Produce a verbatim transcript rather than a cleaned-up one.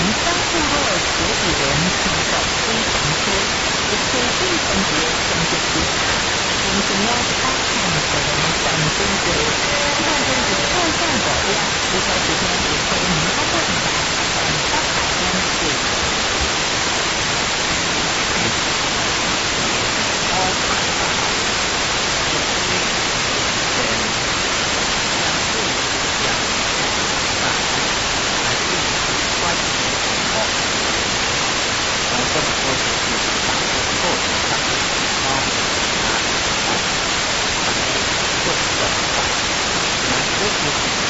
乡部落学语人听到非常多，一些一层级甚至其他，我们要发现我们三中国，希望这个抽象的量，一开始呢也会明白的。